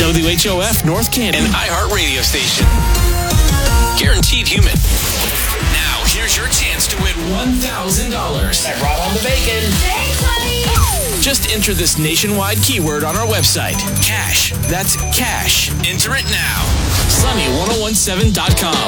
WHOF North Canton, an iHeart radio station. Guaranteed human. Now, here's your chance to win $1,000. I brought home the bacon. Thanks, honey. Just enter this nationwide keyword on our website. Cash. That's cash. Enter it now. Sunny1017.com.